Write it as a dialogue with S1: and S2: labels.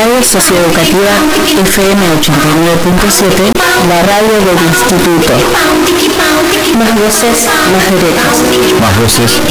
S1: Radio Socioeducativa FM 89.7, la radio del Instituto. Más voces, más derechos.
S2: Más voces,